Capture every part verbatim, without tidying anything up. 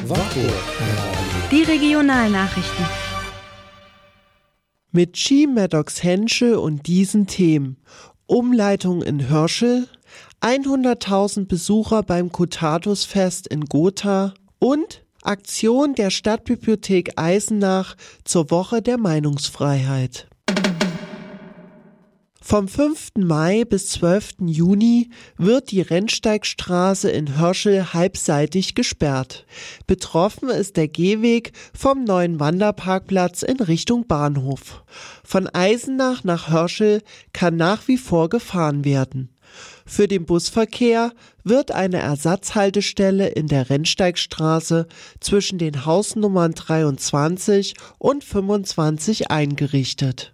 Wartburg. Die Regionalnachrichten. Mit Ski Maddox Henschel und diesen Themen: Umleitung in Hörschel, hunderttausend Besucher beim Cutatus-Fest in Gotha und Aktion der Stadtbibliothek Eisenach zur Woche der Meinungsfreiheit. Vom fünften Mai bis zwölften Juni wird die Rennsteigstraße in Hörschel halbseitig gesperrt. Betroffen ist der Gehweg vom neuen Wanderparkplatz in Richtung Bahnhof. Von Eisenach nach Hörschel kann nach wie vor gefahren werden. Für den Busverkehr wird eine Ersatzhaltestelle in der Rennsteigstraße zwischen den Hausnummern dreiundzwanzig und fünfundzwanzig eingerichtet.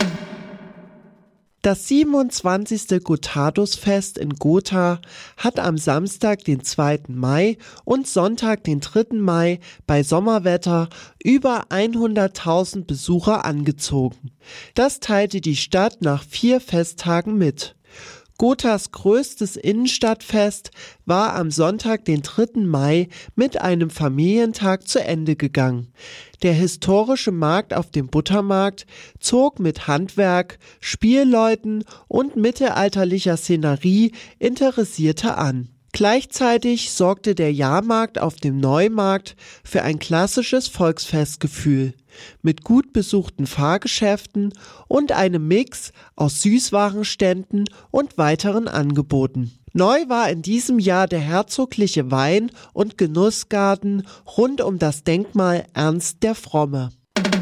Das siebenundzwanzigste Cutatus-Fest in Gotha hat am Samstag, den zweiten Mai und Sonntag, den dritten Mai bei Sommerwetter über hunderttausend Besucher angezogen. Das teilte die Stadt nach vier Festtagen mit. Gothas größtes Innenstadtfest war am Sonntag, den dritten Mai, mit einem Familientag zu Ende gegangen. Der historische Markt auf dem Buttermarkt zog mit Handwerk, Spielleuten und mittelalterlicher Szenerie Interessierte an. Gleichzeitig sorgte der Jahrmarkt auf dem Neumarkt für ein klassisches Volksfestgefühl mit gut besuchten Fahrgeschäften und einem Mix aus Süßwarenständen und weiteren Angeboten. Neu war in diesem Jahr der herzogliche Wein- und Genussgarten rund um das Denkmal Ernst der Fromme.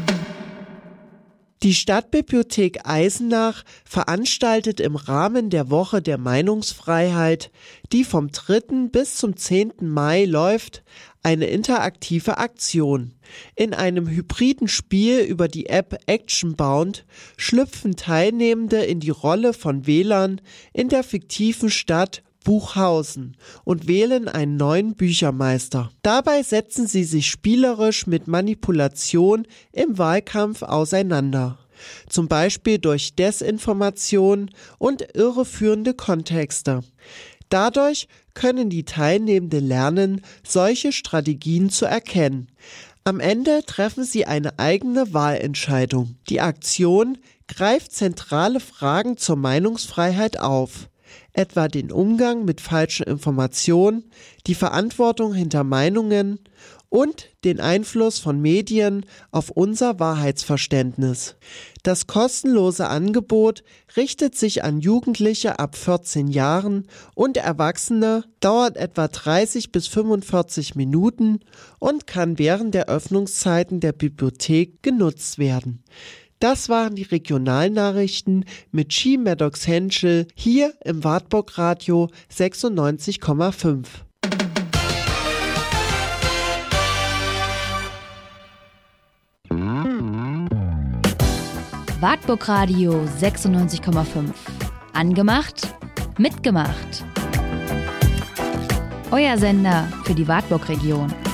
Die Stadtbibliothek Eisenach veranstaltet im Rahmen der Woche der Meinungsfreiheit, die vom dritten bis zum zehnten Mai läuft, eine interaktive Aktion. In einem hybriden Spiel über die App Actionbound schlüpfen Teilnehmende in die Rolle von Wählern in der fiktiven Stadt Buchhausen und wählen einen neuen Büchermeister. Dabei setzen sie sich spielerisch mit Manipulation im Wahlkampf auseinander. Zum Beispiel durch Desinformation und irreführende Kontexte. Dadurch können die Teilnehmenden lernen, solche Strategien zu erkennen. Am Ende treffen sie eine eigene Wahlentscheidung. Die Aktion greift zentrale Fragen zur Meinungsfreiheit auf, etwa den Umgang mit falschen Informationen, die Verantwortung hinter Meinungen und den Einfluss von Medien auf unser Wahrheitsverständnis. Das kostenlose Angebot richtet sich an Jugendliche ab vierzehn Jahren und Erwachsene, dauert etwa dreißig bis fünfundvierzig Minuten und kann während der Öffnungszeiten der Bibliothek genutzt werden. Das waren die Regionalnachrichten mit Ski Maddox Henschel hier im Wartburg Radio sechsundneunzig Komma fünf. Wartburg Radio sechsundneunzig Komma fünf. Angemacht, mitgemacht. Euer Sender für die Wartburg-Region.